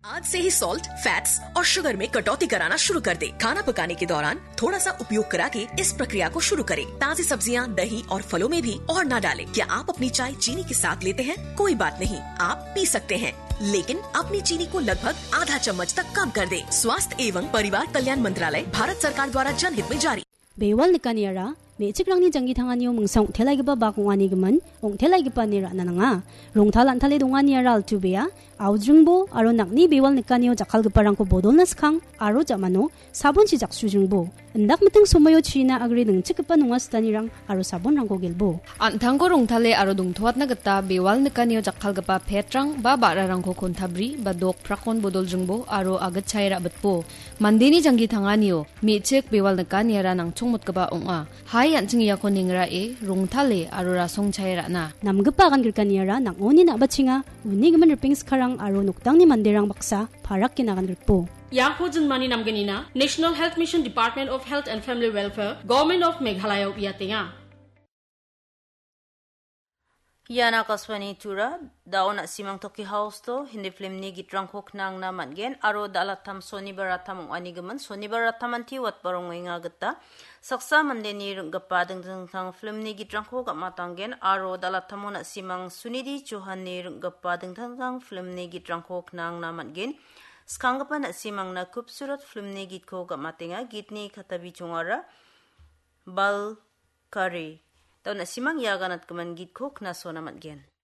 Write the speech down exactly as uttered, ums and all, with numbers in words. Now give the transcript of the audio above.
आज से ही salt, fats और शुगर में कटौती कराना शुरू कर दे। खाना पकाने के दौरान थोड़ा सा उपयोग करा के इस प्रक्रिया को शुरू करें। ताज़ी सब्जियां, दही और फलों में भी और न डालें। क्या आप अपनी चाय चीनी के साथ लेते हैं? कोई बात नहीं, आप पी सकते हैं, लेकिन अपनी चीनी को लगभग आधा चम्मच तक कम कर दे। स्वास्थ्य एवं परिवार कल्याण मंत्रालय, भारत सरकार द्वारा जनहित में जारी। बेवल निकानियरा मेचिक्रांगनी जंगी थांगानियो मुंगसं थेलाइगबा बाकुंगानी गमन ओंग थेलाइगबा निरा नानांगा रोंगथाल अंथाले दोंगानियरा अलटुबेया आउज्रुंगबो आरो नाकनि बेवल निकानियो जाखालगपारांको बोदलनासखां आरो जामानो साबोनसि जाक्सुजुंगबो अंदाक मिथिं समायो छिना अग्रि नोंचिकपा नुंगास्तानिरां आरो साबोनरांको गेलबो अंथांगो रोंगथाले आरो दुंथवातना गता बेवल निकानियो जाखालगपा फेट्रां बा बारारांको कोन्थाब्रि बा दोक फ्राकोन बोदलजुंगबो आरो आगतछायरा बतबो मंदिनी जंगी थांगानियो मेचिक बेवल निकानियरा नांचोंमुतगबा ओंगा हाय यांचिंगियाको निंगरा ए रोंगथाले आरो रासों छायरा ना namgpa gan girkaniara nangoni na bachinga unigman ripings kharang aro noktangni manderang baksa pharak kinagan rikpo yang hojun mani namganina National Health Mission, Department of Health and Family Welfare, Government of Meghalaya yatinga Yana kaswani tura daon simang toki house to hindi film ni gitrang kok nang na mangen aro dalatam soni baratam anigaman soni baratam anti wat barong nga gata saksa mande ni gapa deng deng tang film ni gitrang kok matangen aro dalatam na simang sunidi chuhan ni gapa deng tang film ni gitrang kok nang na mangen skangapa na simang na kubsurat film ni git ko gamatenga gitni katabi chungara bal kari Tahu na simang yaganat keman git kok na sona matgen.